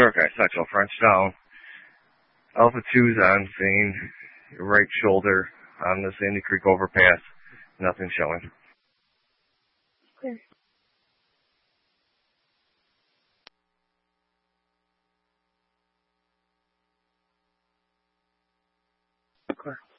Dark Eye Satchel, French down. Alpha 2's on scene. Your right shoulder on the Sandy Creek overpass. Nothing showing. Clear. Clear.